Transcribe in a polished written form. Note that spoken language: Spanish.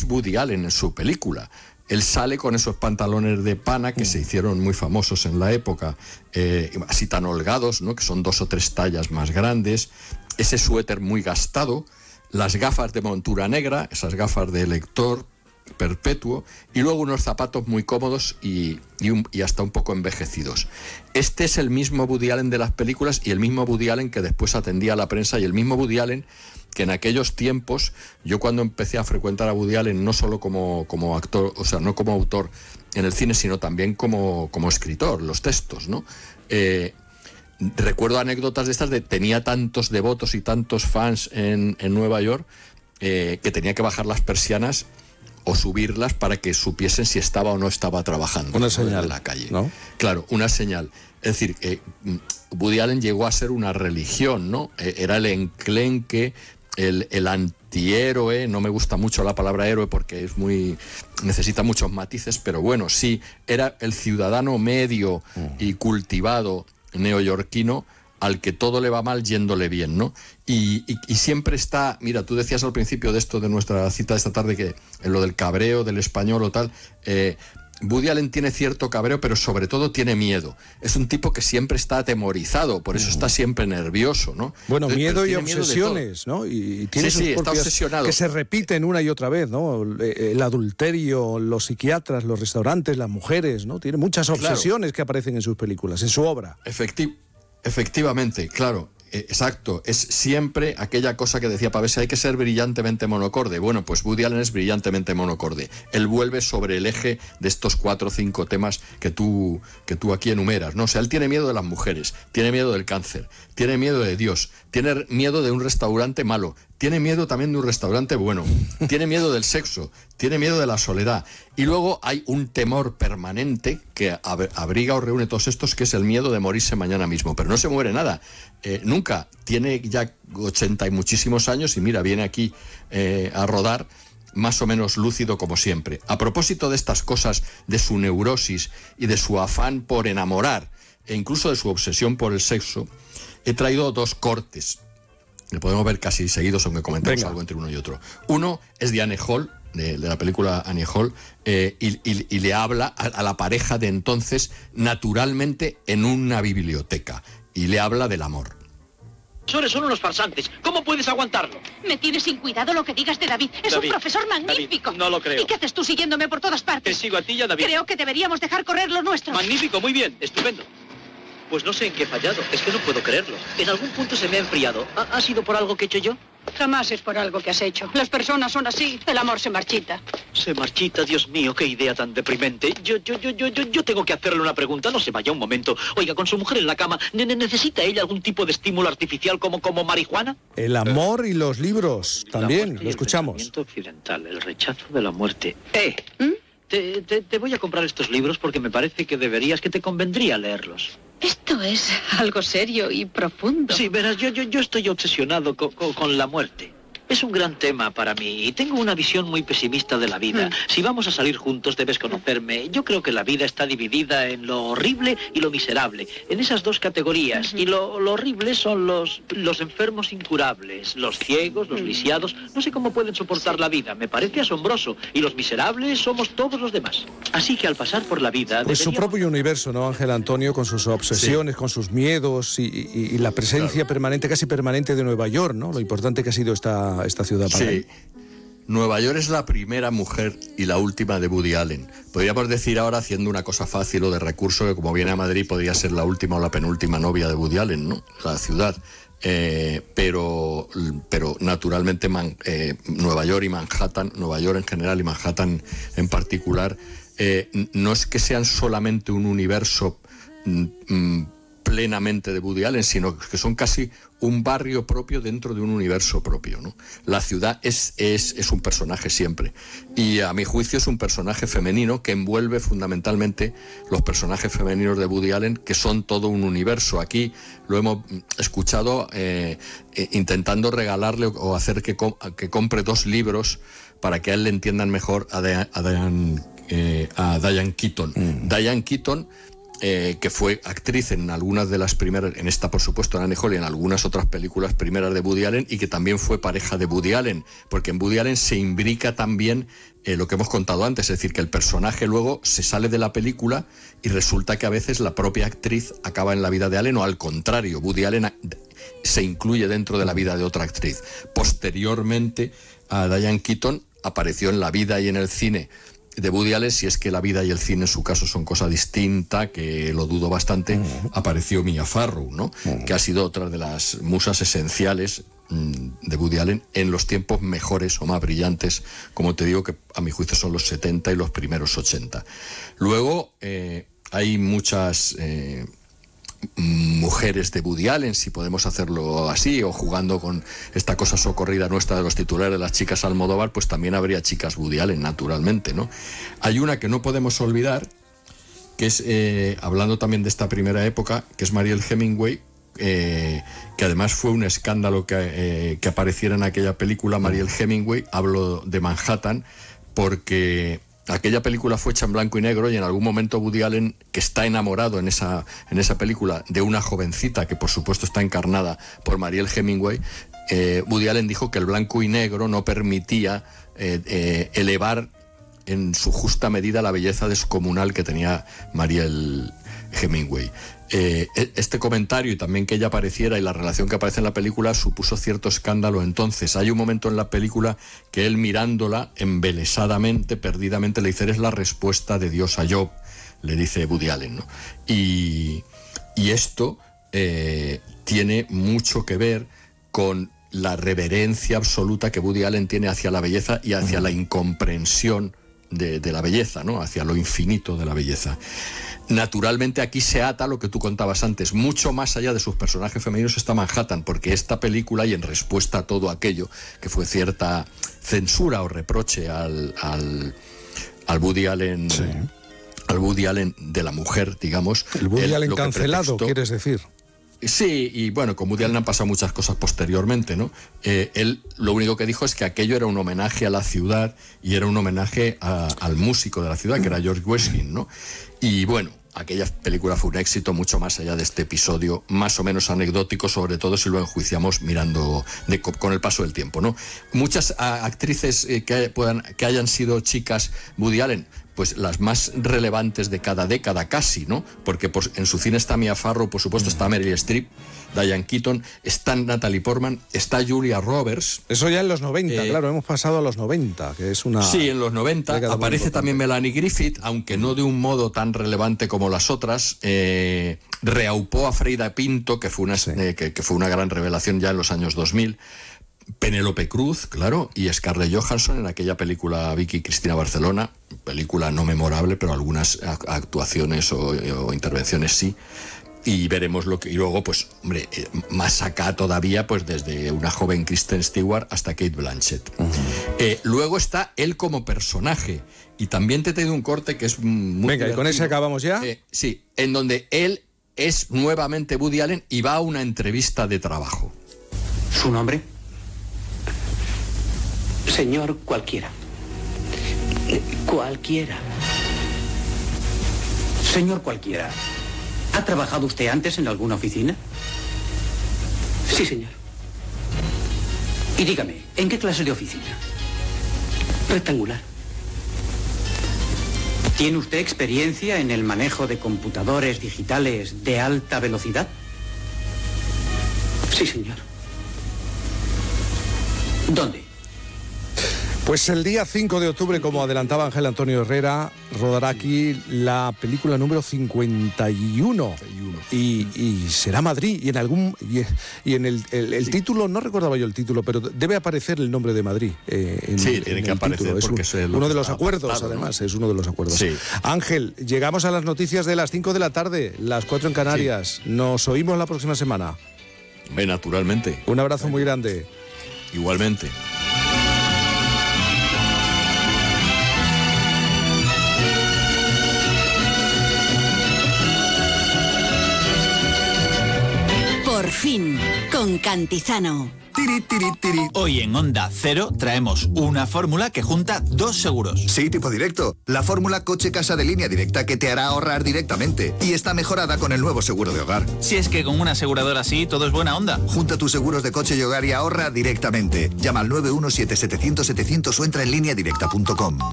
Woody Allen en su película. Él sale con esos pantalones de pana que se hicieron muy famosos en la época, así tan holgados, ¿no? Que son 2 o 3 tallas más grandes, ese suéter muy gastado, las gafas de montura negra, esas gafas de lector perpetuo, y luego unos zapatos muy cómodos y hasta un poco envejecidos. Este es el mismo Woody Allen de las películas y el mismo Woody Allen que después atendía a la prensa, y el mismo Woody Allen que en aquellos tiempos, yo cuando empecé a frecuentar a Woody Allen, no solo como actor, o sea, no como autor en el cine, sino también como escritor, los textos, ¿no? Recuerdo anécdotas de estas de tenía tantos devotos y tantos fans en Nueva York que tenía que bajar las persianas o subirlas para que supiesen si estaba o no estaba trabajando. Una señal en la calle, ¿no? Claro, una señal. Es decir, Woody Allen llegó a ser una religión, ¿no? Era el enclenque, el antihéroe. No me gusta mucho la palabra héroe porque necesita muchos matices, pero bueno, sí, era el ciudadano medio y cultivado neoyorquino al que todo le va mal yéndole bien, ¿no? Y siempre está, mira, tú decías al principio de esto, de nuestra cita de esta tarde, que en lo del cabreo del español o tal, Woody Allen tiene cierto cabreo, pero sobre todo tiene miedo. Es un tipo que siempre está atemorizado, por eso está siempre nervioso, ¿no? Bueno, Entonces, miedo y obsesiones, ¿no? Y tiene sus está propias, obsesionado. que se repiten una y otra vez, ¿no? El adulterio, los psiquiatras, los restaurantes, las mujeres, ¿no? Tiene muchas obsesiones que aparecen en sus películas, en su obra. Efectivamente, claro. Exacto, es siempre aquella cosa que decía Pavese, hay que ser brillantemente monocorde. Bueno, pues Woody Allen es brillantemente monocorde. Él vuelve sobre el eje de estos 4 o 5 temas que tú aquí enumeras, ¿no? O sea, él tiene miedo de las mujeres, tiene miedo del cáncer, tiene miedo de Dios, tiene miedo de un restaurante malo, tiene miedo también de un restaurante bueno, tiene miedo del sexo, tiene miedo de la soledad. Y luego hay un temor permanente que abriga o reúne todos estos, que es el miedo de morirse mañana mismo. Pero no se muere nada, nunca. Tiene ya 80 y muchísimos años y mira, viene aquí a rodar más o menos lúcido como siempre. A propósito de estas cosas, de su neurosis y de su afán por enamorar, e incluso de su obsesión por el sexo, he traído 2 cortes. Le podemos ver casi seguidos, aunque comentamos algo entre uno y otro. Uno es de Annie Hall, de la película Annie Hall, y le habla a la pareja de entonces naturalmente en una biblioteca, y le habla del amor. Son unos farsantes. ¿Cómo puedes aguantarlo? Me tienes sin cuidado lo que digas de David. Es David, un profesor magnífico. David, no lo creo. ¿Y qué haces tú siguiéndome por todas partes? Te sigo a ti y a David. Creo que deberíamos dejar correr lo nuestro. Magnífico, muy bien, estupendo. Pues no sé en qué he fallado, es que no puedo creerlo. En algún punto se me ha enfriado. ¿Ha sido por algo que he hecho yo? Jamás es por algo que has hecho. Las personas son así, el amor se marchita. Se marchita, Dios mío, qué idea tan deprimente. Yo tengo que hacerle una pregunta, no se vaya un momento. Oiga, con su mujer en la cama, ¿necesita ella algún tipo de estímulo artificial como marihuana? El amor y los libros, también, lo escuchamos. El pensamiento occidental, el rechazo de la muerte. Te voy a comprar estos libros porque me parece que te convendría leerlos. Esto es algo serio y profundo. Sí, verás, yo estoy obsesionado con la muerte. Es un gran tema para mí y tengo una visión muy pesimista de la vida. Si vamos a salir juntos debes conocerme. Yo creo que la vida está dividida en lo horrible y lo miserable. En esas 2 categorías. Y lo horrible son los enfermos incurables, los ciegos, los lisiados. No sé cómo pueden soportar la vida. Me parece asombroso. Y los miserables somos todos los demás. Así que al pasar por la vida... Pues su propio universo, ¿no, Ángel Antonio? Con sus obsesiones, con sus miedos y la presencia permanente, casi permanente de Nueva York, ¿no? Lo importante que ha sido esta ciudad para él. Nueva York es la primera mujer y la última de Woody Allen. Podríamos decir ahora, haciendo una cosa fácil o de recurso, que como viene a Madrid podría ser la última o la penúltima novia de Woody Allen, ¿no? La ciudad. Pero naturalmente Nueva York y Manhattan, Nueva York en general y Manhattan en particular, no es que sean solamente un universo plenamente de Woody Allen, sino que son casi un barrio propio dentro de un universo propio, ¿no? La ciudad es un personaje siempre, y a mi juicio es un personaje femenino que envuelve fundamentalmente los personajes femeninos de Woody Allen, que son todo un universo. Aquí lo hemos escuchado intentando regalarle o hacer que compre 2 libros para que a él le entiendan mejor a Diane Keaton. Diane Keaton que fue actriz en algunas de las primeras, en esta por supuesto, en Annie Hall, y en algunas otras películas primeras de Woody Allen, y que también fue pareja de Woody Allen, porque en Woody Allen se imbrica también lo que hemos contado antes, es decir, que el personaje luego se sale de la película y resulta que a veces la propia actriz acaba en la vida de Allen, o al contrario, Woody Allen se incluye dentro de la vida de otra actriz. Posteriormente, a Diane Keaton apareció en la vida y en el cine de Woody Allen, si es que la vida y el cine en su caso son cosa distinta, que lo dudo bastante. Apareció Mia Farrow, ¿no? Que ha sido otra de las musas esenciales de Woody Allen en los tiempos mejores o más brillantes, como te digo, que a mi juicio son los 70 y los primeros 80. Luego hay muchas mujeres de Woody Allen, si podemos hacerlo así, o jugando con esta cosa socorrida nuestra de los titulares de las chicas Almodóvar, pues también habría chicas Woody Allen, naturalmente, ¿no? Hay una que no podemos olvidar, que es, hablando también de esta primera época, que es Mariel Hemingway, que además fue un escándalo que apareciera en aquella película. Mariel Hemingway, hablo de Manhattan, porque aquella película fue hecha en blanco y negro, y en algún momento Woody Allen, que está enamorado en esa película de una jovencita que por supuesto está encarnada por Mariel Hemingway, Woody Allen dijo que el blanco y negro no permitía elevar en su justa medida la belleza descomunal que tenía Mariel Hemingway. Este comentario, y también que ella apareciera y la relación que aparece en la película, supuso cierto escándalo entonces. Hay un momento en la película que él, mirándola embelesadamente, perdidamente, le dice: eres la respuesta de Dios a Job, le dice Woody Allen, ¿no? Y esto tiene mucho que ver con la reverencia absoluta que Woody Allen tiene hacia la belleza y hacia la incomprensión de la belleza, ¿no? Hacia lo infinito de la belleza. Naturalmente aquí se ata lo que tú contabas antes, mucho más allá de sus personajes femeninos está Manhattan, porque esta película, y en respuesta a todo aquello que fue cierta censura o reproche al Woody Allen, sí, al Woody Allen de la mujer, digamos. El Woody Allen cancelado, ¿quieres decir? Sí, y bueno, con Woody Allen han pasado muchas cosas posteriormente, ¿no? Él lo único que dijo es que aquello era un homenaje a la ciudad y era un homenaje al músico de la ciudad, que era George Gershwin, ¿no? Y bueno, aquella película fue un éxito mucho más allá de este episodio más o menos anecdótico, sobre todo si lo enjuiciamos mirando con el paso del tiempo, ¿no? Muchas actrices que hayan sido chicas Woody Allen, pues las más relevantes de cada década casi, ¿no? Porque en su cine está Mia Farrow, por supuesto, está Meryl Streep, Diane Keaton, está Natalie Portman, está Julia Roberts. Eso ya en los 90, claro, hemos pasado a los 90, que es una... Sí, en los 90 aparece también Melanie Griffith, aunque no de un modo tan relevante como las otras. Reaupó a Freida Pinto, que fue una gran revelación ya en los años 2000. Penélope Cruz, claro, y Scarlett Johansson en aquella película Vicky Cristina Barcelona, película no memorable, pero algunas actuaciones o intervenciones sí. Y veremos lo que... Y luego, pues, hombre, más acá todavía, pues desde una joven Kristen Stewart hasta Kate Blanchett. Luego está él como personaje. Y también te he traído un corte que es muy... Venga, divertido. ¿Y con ese acabamos ya? Sí, en donde él es nuevamente Woody Allen y va a una entrevista de trabajo. ¿Su nombre? Señor cualquiera. Cualquiera. Señor cualquiera. ¿Ha trabajado usted antes en alguna oficina? Sí, señor. Y dígame, ¿en qué clase de oficina? Rectangular. ¿Tiene usted experiencia en el manejo de computadores digitales de alta velocidad? Sí, señor. ¿Dónde? Pues el día 5 de octubre, como adelantaba Ángel Antonio Herrera, rodará aquí la película número 51. Y será Madrid. Y en el título, no recordaba yo el título, pero debe aparecer el nombre de Madrid. Sí, tiene que aparecer, porque es uno de los acuerdos, además, ¿no? Es uno de los acuerdos. Sí. Ángel, llegamos a las noticias de las 5 de la tarde, las 4 en Canarias. Sí. Nos oímos la próxima semana. Naturalmente. Un abrazo muy grande. Igualmente. Por fin, con Cantizano. tiri, tiri, tiri. Hoy en Onda Cero traemos una fórmula que junta 2 seguros. Sí, tipo directo. La fórmula coche-casa de Línea Directa que te hará ahorrar directamente. Y está mejorada con el nuevo seguro de hogar. Si es que con una aseguradora así todo es buena onda. Junta tus seguros de coche y hogar y ahorra directamente. Llama al 917-700-700 o entra en lineadirecta.com.